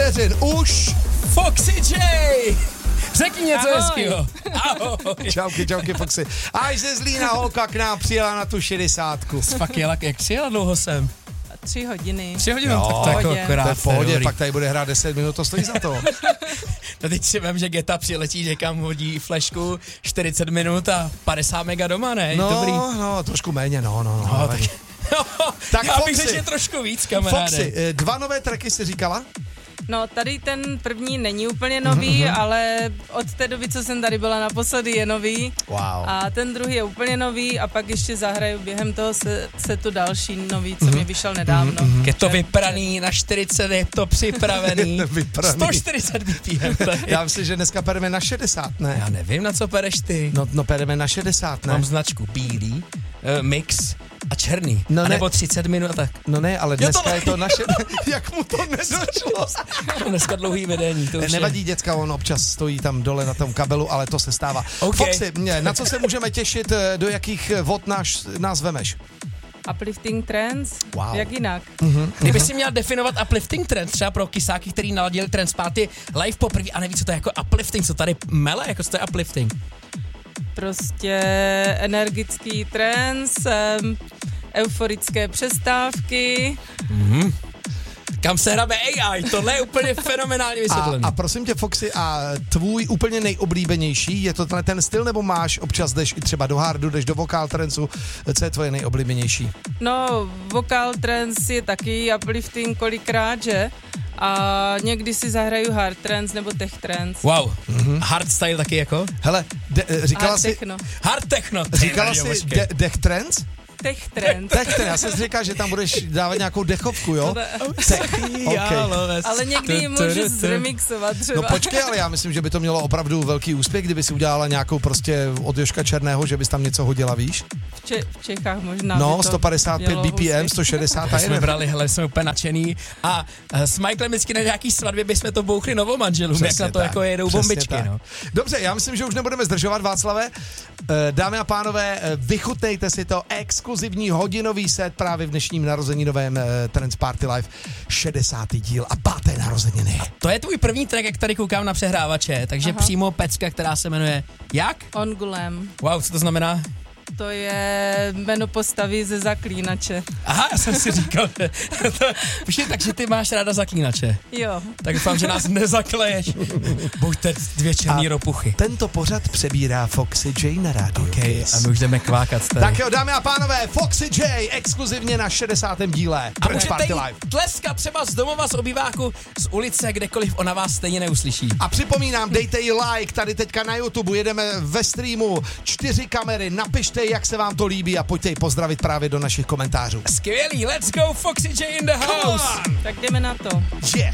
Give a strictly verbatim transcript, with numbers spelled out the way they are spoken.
vteřin už Foxy J! Řekni něco Ahoj. hezkýho. Ahoj. Čauky, čauky, Foxy. Až ze Zlína holka k nám přijela na tu šedesátku. Fakt jela, jak přijela dlouho sem? Tři hodiny. Tři hodiny, Jo, tak to jako pohodě. akorát. To je v pohodě, dobrý. pak tady bude hrát deset minut, to stojí za to. No teď si vem, že Geta přiletí někam, hodí flešku čtyřicet minut a padesát mega doma, ne? No, Dobrý. no, trošku méně, no, no, no. No, nevadí. tak, Tak já bych Foxy. řekl trošku víc, kamaráde. Foxy, eh, dva nové tracky jsi říkala? No, tady ten první není úplně nový, mm-hmm. ale od té doby, co jsem tady byla naposledy, je nový. Wow. A ten druhý je úplně nový a pak ještě zahraju během toho se, se tu další nový, co mm-hmm. mi vyšel nedávno. Mm-hmm. Je to vypraný na čtyřicet, je to připravený. Vypraný. sto čtyřicet B P M. to je- Já myslím, že dneska pereme na šedesát, ne? Já nevím, na co pereš ty. No, no pereme na šedesát, ne? Mám značku bílý, uh, mix a černý. No a ne. nebo třicet minut a tak. No ne, ale Jo, dneska to- je to naše... Jak mu to nedošlo? Dneska dlouhý vedení, to už Nevadí, děcka, on občas stojí tam dole na tom kabelu, ale to se stává. OK. Foxy, na co se můžeme těšit, do jakých vod nás, nás vemeš? Uplifting trance? Wow. Jak jinak? Mm-hmm. Kdyby si měl definovat uplifting trend, třeba pro kysáky, který naladili trend party live poprvé a neví, co to je jako uplifting, co tady mele, jako co to je uplifting. Prostě energický trance, um, euforické přestávky. Mm-hmm. Kam se hrabe A I, tohle je úplně fenomenálně A, vysvětlený. a prosím tě, Foxy, a tvůj úplně nejoblíbenější, je to tenhle ten styl, nebo máš občas jdeš i třeba do hardu, jdeš do vokál trancu, co je tvoje nejoblíbenější? No, vokál trance je taky uplifting kolikrát, že? A někdy si zahraju hard trance nebo tech trance. Wow, mm-hmm. hardstyle taky jako? Hele, de, říkala Hard jsi, techno. Hard techno. ty říkala radio, jsi počkej. de, dech trance? Tech trance. Tech trance, já jsem si říkal, že tam budeš dávat nějakou dechovku, jo? To- Tech, okay. Ale někdy ji můžu zremixovat třeba. No počkej, ale já myslím, že by to mělo opravdu velký úspěch, kdyby si udělala nějakou prostě od Joška Černého, že bys tam něco hodila, víš? V, Če- v Čechách možná No, by to sto padesát pět mělo B P M, úspěch. sto šedesát a My jsme jeden. brali, hele, jsme úplně nadšený a uh, s Michaelem vždycky na nějaký svatbě bychom to bouchli novomanželům, jak Přesně na to tak, jako jedou přesně bombičky, tak. no. Dobře, já myslím, že už nebudeme zdržovat, Václave. Eh, Dámy a pánové, eh, vychutnejte si to exkluzivní hodinový set právě v dnešním narozeninovém eh, Trance Party Live, šedesátý díl a páté narozeniny. To je tvůj první track, jak tady koukám na přehrávače, takže Aha. přímo pecka, která se jmenuje jak? Ongulem. Wow, co to znamená? To je jméno postavy ze Zaklínače. Aha, já jsem si říkal, že to, počkej, takže ty máš ráda zaklínače. Jo. Tak doufám, že nás nezakleješ. Buďte dvě černý A ropuchy. Tento pořad přebírá Foxy J na rádiu. Okay, Kiss. a my už jdeme kvákat tady. Tak jo, dámy a pánové, Foxy J exkluzivně na šedesátém díle a Trance můžete Party jí Live. tleskat třeba z domova, z obýváku, z ulice, kdekoliv, ona vás stejně neuslyší. A připomínám, dejte jí like tady teďka na YouTube, jedeme ve streamu, čtyři kamery, napište, jak se vám to líbí a pojďte ji pozdravit právě do našich komentářů. Skvělý, let's go Foxy J in the house! Tak jdeme na to. Yeah.